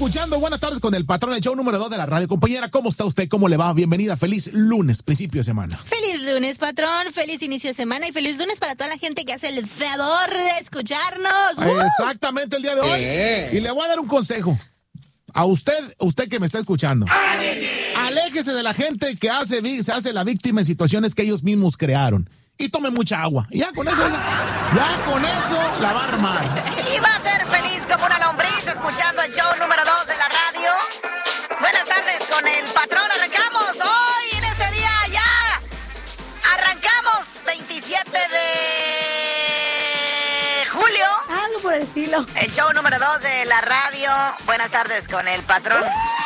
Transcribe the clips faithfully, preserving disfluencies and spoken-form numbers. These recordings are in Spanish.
escuchando Buenas Tardes con el Patrón, el show número dos de la radio. Compañera, ¿cómo está usted? ¿Cómo le va? Bienvenida. Feliz lunes, principio de semana. Feliz lunes, patrón. Feliz inicio de semana y feliz lunes para toda la gente que hace el favor de escucharnos. ¡Uh! Exactamente el día de hoy. Eh. Y le voy a dar un consejo. A usted, usted que me está escuchando. Aléjese de la gente que hace, se hace la víctima en situaciones que ellos mismos crearon. Y tome mucha agua. Y ya con eso, ya con eso la va a armar. Y va a ser feliz como una lombriz escuchando el show número dos de la radio. Buenas tardes con el Patrón. Arrancamos hoy en este día ya. Arrancamos veintisiete de julio. Algo por el estilo. El show número dos de la radio. Buenas tardes con el Patrón.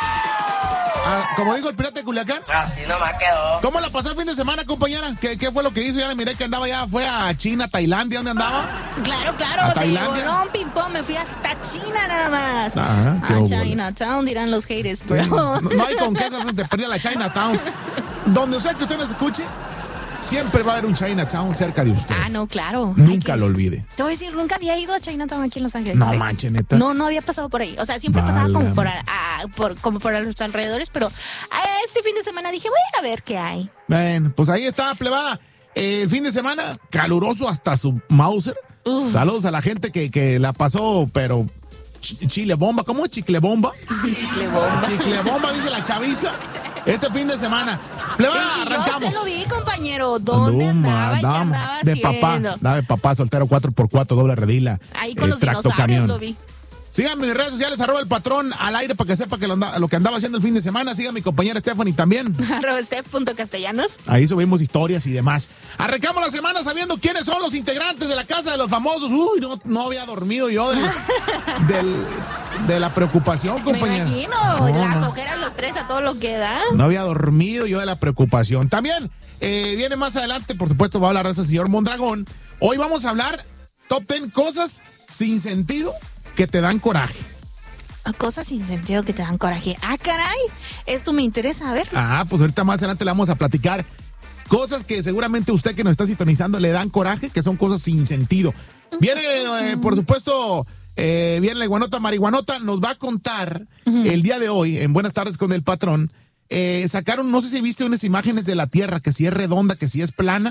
Ah, como dijo el pirata de Culiacán. Así nomás quedó. ¿Cómo la pasó el fin de semana, compañera? ¿Qué, qué fue lo que hizo? Ya le miré que andaba ya, fue a China, Tailandia, ¿dónde andaba? Claro, ¿A claro, de Tailandia? bolón, ping-pong, me fui hasta China nada más. Ah, qué a óvole. Chinatown, dirán los haters, bro. No, no hay con qué, te perdí a la Chinatown. Donde sea que usted nos escuche, siempre va a haber un Chinatown cerca de usted. Ah, no, claro. Nunca Ay, lo olvide. Te voy a decir, nunca había ido a Chinatown aquí en Los Ángeles. No ¿sí? manches, neta. No, no había pasado por ahí. O sea, siempre Válgame. pasaba como por, a, a- por, como por los alrededores, pero a este fin de semana dije, voy a ir a ver qué hay. Bueno, pues ahí está, plebada. Eh, el fin de semana, caluroso hasta su Mauser. Uf. Saludos a la gente que, que la pasó, pero ch- chile bomba. ¿Cómo es chicle bomba? Chicle bomba. Chicle bomba, dice la chaviza. Este fin de semana. Plebada, Y yo arrancamos. se lo vi, compañero. ¿Dónde Anduma, andaba? ¿Qué andaba andaba de haciendo? papá, andaba de papá, soltero cuatro por cuatro, doble redila. Ahí con eh, los dinosaurios lo vi. Síganme en mis redes sociales, arroba el patrón al aire para que sepa que lo, anda- lo que andaba haciendo el fin de semana. Sigan a mi compañera Stephanie también. Arroba Steph.castellanos. Ahí subimos historias y demás. Arrancamos la semana sabiendo quiénes son los integrantes de la Casa de los Famosos. Uy, no, no había dormido yo del, del- de la preocupación, Me compañera. imagino. No, Las no. ojeras, los tres, a todo lo que da. No había dormido yo de la preocupación. También eh, viene más adelante, por supuesto, va a hablar de ese señor Mondragón. Hoy vamos a hablar top diez cosas sin sentido que te dan coraje. Cosas sin sentido que te dan coraje. Ah, caray. Esto me interesa. A ver. Ah, pues ahorita más adelante le vamos a platicar cosas que seguramente usted que nos está sintonizando le dan coraje, que son cosas sin sentido. Viene, eh, por supuesto, eh, viene la iguanota marihuanota, nos va a contar el día de hoy, en Buenas Tardes con el Patrón, eh, sacaron, no sé si viste unas imágenes de la Tierra, que si es redonda, que si es plana,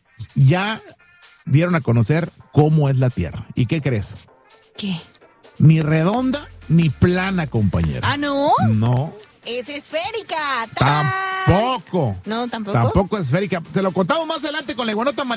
ya dieron a conocer cómo es la Tierra. ¿Y qué crees? ¿Qué? Ni redonda ni plana, compañera. Ah, ¿no? No, Es esférica. ¡Tarán! tampoco. No, tampoco. Tampoco es esférica. Se lo contamos más adelante con la iguanota